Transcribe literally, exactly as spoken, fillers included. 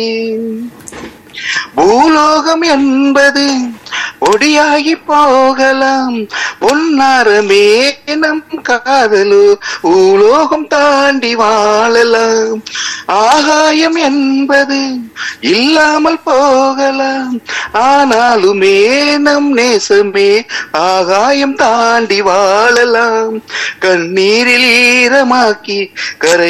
பூலோகம் என்பது ஒடியாகி போகலாம், பொன்னாரமே நம் காதலோ பூலோகம் தாண்டி வாழலாம். ஆகாயம் என்பது இல்லாமல் போகலாம், ஆனாலுமே நம் நேசமே ஆகாயம் தாண்டி வாழலாம். கண்ணீரில் ஈரமாக்கி கரை